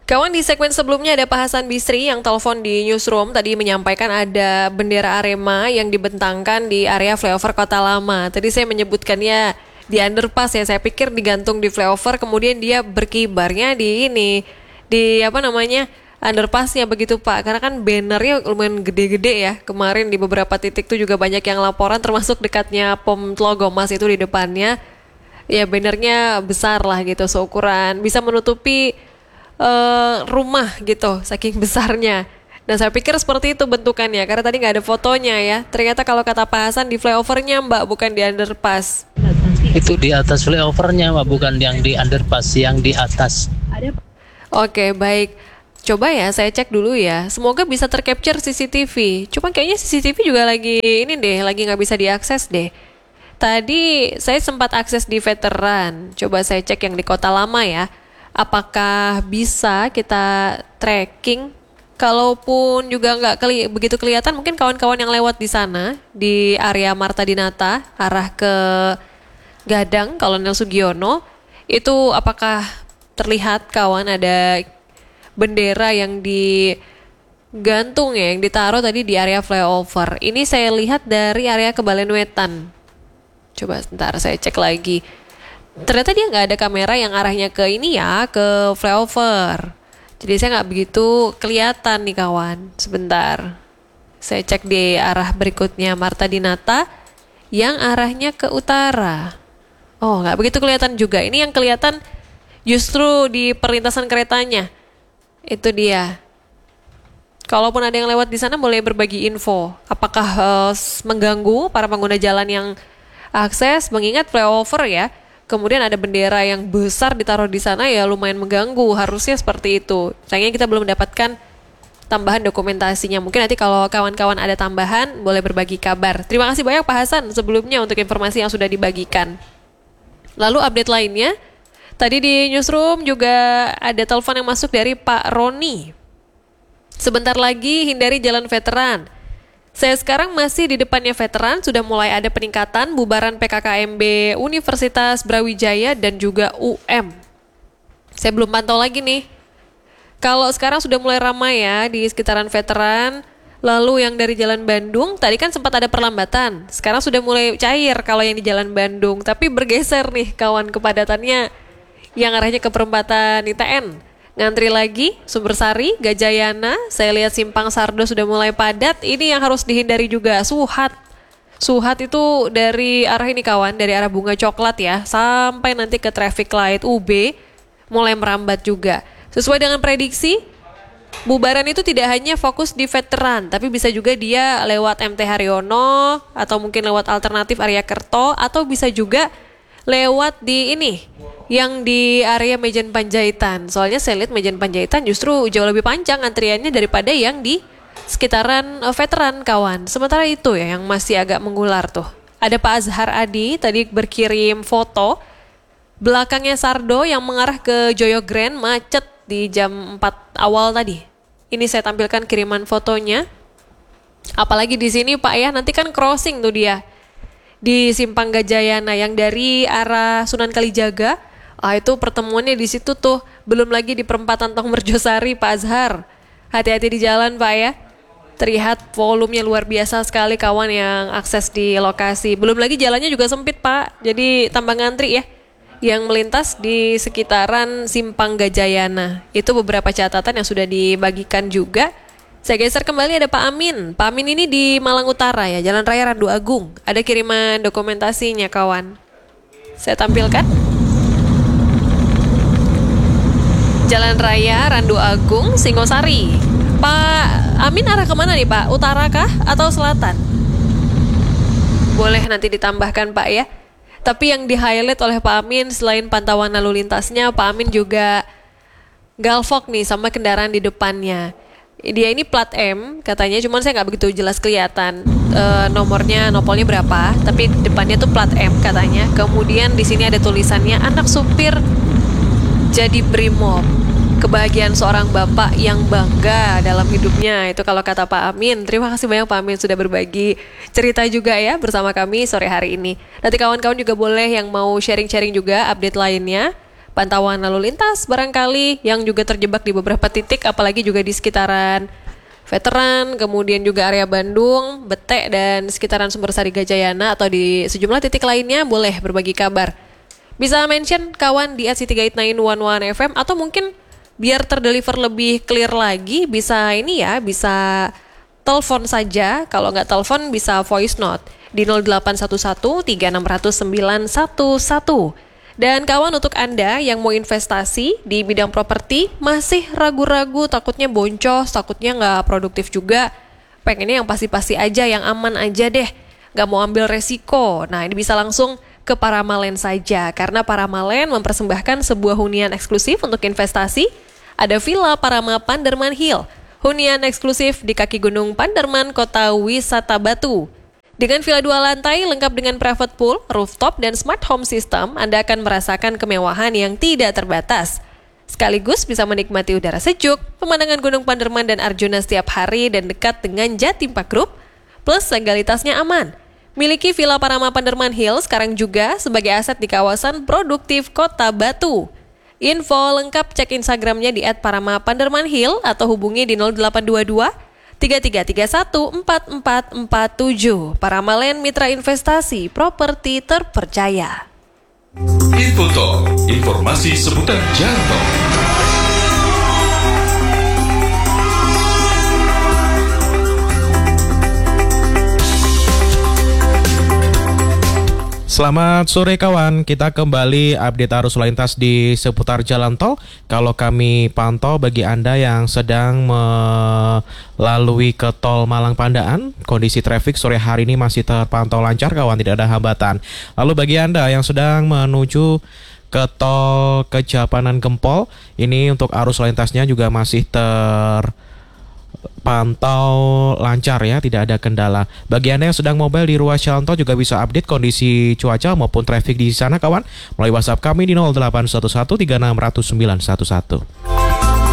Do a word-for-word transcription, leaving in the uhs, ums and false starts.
Kawan, di segmen sebelumnya ada Pak Hasan Bisri yang telepon di newsroom tadi menyampaikan ada bendera Arema yang dibentangkan di area flyover Kota Lama. Tadi saya menyebutkannya di underpass ya, saya pikir digantung di flyover kemudian dia berkibarnya di ini, di apa namanya underpassnya begitu Pak. Karena kan bannernya lumayan gede-gede ya, kemarin di beberapa titik tuh juga banyak yang laporan termasuk dekatnya pom Tlogomas itu di depannya. Ya bannernya besar lah gitu, seukuran bisa menutupi Uh, rumah gitu, saking besarnya. Dan saya pikir seperti itu bentukannya, karena tadi nggak ada fotonya ya. Ternyata kalau kata Pak Hasan di flyovernya Mbak, bukan di underpass. Itu di atas flyovernya Mbak, bukan yang di underpass, yang di atas. Oke, baik. Coba ya, saya cek dulu ya. Semoga bisa tercapture C C T V. Cuma kayaknya C C T V juga lagi ini deh, lagi nggak bisa diakses deh. Tadi saya sempat akses di veteran. Coba saya cek yang di Kota Lama ya. Apakah bisa kita tracking? Kalaupun juga nggak keli- begitu kelihatan, mungkin kawan-kawan yang lewat di sana di area Marta Dinata arah ke Gadang Kolonel Sugiono itu apakah terlihat kawan ada bendera yang digantung ya, yang ditaruh tadi di area flyover. Ini saya lihat dari area Kebalen Wetan. Coba sebentar saya cek lagi. Ternyata dia nggak ada kamera yang arahnya ke ini ya, ke flyover. Jadi saya nggak begitu kelihatan nih kawan. Sebentar, saya cek di arah berikutnya Marta Dinata yang arahnya ke utara. Oh, nggak begitu kelihatan juga. Ini yang kelihatan justru di perlintasan keretanya. Itu dia. Kalaupun ada yang lewat di sana boleh berbagi info. Apakah uh, mengganggu para pengguna jalan yang akses, mengingat flyover ya. Kemudian ada bendera yang besar ditaruh di sana ya lumayan mengganggu, harusnya seperti itu. Sayangnya kita belum mendapatkan tambahan dokumentasinya. Mungkin nanti kalau kawan-kawan ada tambahan boleh berbagi kabar. Terima kasih banyak Pak Hasan sebelumnya untuk informasi yang sudah dibagikan. Lalu update lainnya, tadi di newsroom juga ada telepon yang masuk dari Pak Roni. Sebentar lagi hindari jalan veteran. Saya sekarang masih di depannya veteran, sudah mulai ada peningkatan bubaran P K K M B Universitas Brawijaya dan juga U M. Saya belum pantau lagi nih. Kalau sekarang sudah mulai ramai ya di sekitaran veteran, lalu yang dari Jalan Bandung, tadi kan sempat ada perlambatan. Sekarang sudah mulai cair kalau yang di Jalan Bandung, tapi bergeser nih kawan kepadatannya yang arahnya ke perempatan I T N. Ngantri lagi, Sumbersari, Gajayana, saya lihat Simpang Sardo sudah mulai padat. Ini yang harus dihindari juga, Suhat. Suhat itu dari arah ini kawan, dari arah Bunga Coklat ya, sampai nanti ke traffic light U B, mulai merambat juga. Sesuai dengan prediksi, bubaran itu tidak hanya fokus di veteran, tapi bisa juga dia lewat M T Haryono, atau mungkin lewat alternatif Arya Kerto, atau bisa juga lewat di ini, yang di area Mejen Panjaitan. Soalnya saya lihat Mejen Panjaitan justru jauh lebih panjang antriannya daripada yang di sekitaran uh, veteran kawan. Sementara itu ya yang masih agak mengular tuh. Ada Pak Azhar Adi tadi berkirim foto belakangnya Sardo yang mengarah ke Joyo Grand macet di jam empat awal tadi. Ini saya tampilkan kiriman fotonya. Apalagi di sini Pak ya, nanti kan crossing tuh dia di Simpang Gajayana yang dari arah Sunan Kalijaga. Ah itu pertemuannya di situ tuh. Belum lagi di perempatan Tong Merjosari Pak Azhar. Hati-hati di jalan Pak ya. Terlihat volumenya luar biasa sekali kawan yang akses di lokasi. Belum lagi jalannya juga sempit Pak. Jadi tambah ngantri ya. Yang melintas di sekitaran Simpang Gajayana. Itu beberapa catatan yang sudah dibagikan juga. Saya geser kembali, ada Pak Amin. Pak Amin ini di Malang Utara ya, Jalan Raya Randu Agung. Ada kiriman dokumentasinya kawan. Saya tampilkan. Jalan Raya Randu Agung, Singosari. Pak Amin arah kemana nih Pak? Utara kah atau selatan? Boleh nanti ditambahkan Pak ya. Tapi yang di-highlight oleh Pak Amin selain pantauan lalu lintasnya, Pak Amin juga galvok nih sama kendaraan di depannya. Dia ini plat M katanya, cuman saya nggak begitu jelas kelihatan e, nomornya, nopolnya berapa. Tapi depannya tuh plat M katanya. Kemudian di sini ada tulisannya anak supir jadi brimob. Kebahagiaan seorang bapak yang bangga dalam hidupnya. Itu kalau kata Pak Amin. Terima kasih banyak Pak Amin sudah berbagi cerita juga ya bersama kami sore hari ini. Nanti kawan-kawan juga boleh yang mau sharing-sharing juga update lainnya. pantauan lalu lintas barangkali yang juga terjebak di beberapa titik, apalagi juga di sekitaran Veteran, kemudian juga area Bandung, Bete, dan sekitaran Sumbersari Gajayana atau di sejumlah titik lainnya, boleh berbagi kabar. Bisa mention kawan di at city guide sembilan satu satu F M, atau mungkin biar terdeliver lebih clear lagi, bisa ini ya, bisa telepon saja. Kalau nggak telepon bisa voice note di nol delapan satu satu tiga enam nol nol sembilan satu satu. Dan kawan, untuk Anda yang mau investasi di bidang properti, masih ragu-ragu, takutnya boncos, takutnya nggak produktif juga, pengennya yang pasti-pasti aja, yang aman aja deh, nggak mau ambil resiko. Nah, ini bisa langsung ke Paramalen saja, karena Paramalen mempersembahkan sebuah hunian eksklusif untuk investasi. Ada Villa Parama Panderman Hill, hunian eksklusif di kaki Gunung Panderman, Kota Wisata Batu. Dengan villa dua lantai lengkap dengan private pool, rooftop, dan smart home system, Anda akan merasakan kemewahan yang tidak terbatas. Sekaligus bisa menikmati udara sejuk, pemandangan Gunung Panderman dan Arjuna setiap hari, dan dekat dengan Jatim Park Group, plus legalitasnya aman. Miliki Villa Parama Panderman Hill sekarang juga sebagai aset di kawasan produktif Kota Batu. Info lengkap cek Instagramnya di at parama panderman hill atau hubungi di nol delapan dua dua tiga tiga tiga satu empat empat empat tujuh. Paramalen, mitra investasi properti terpercaya. Infotalk, informasi seputar jalan tol. Selamat sore kawan, kita kembali update arus lalu lintas di seputar jalan tol. Kalau kami pantau bagi Anda yang sedang melalui ke tol Malang Pandaan, kondisi traffic sore hari ini masih terpantau lancar kawan, tidak ada hambatan. Lalu bagi Anda yang sedang menuju ke tol Kejapanan Gempol, ini untuk arus lalu lintasnya juga masih ter pantau lancar ya, tidak ada kendala. Bagi Anda yang sedang mobile di ruas jalan tol juga bisa update kondisi cuaca maupun traffic di sana kawan melalui WhatsApp kami di nol delapan satu satu tiga enam nol nol sembilan satu satu.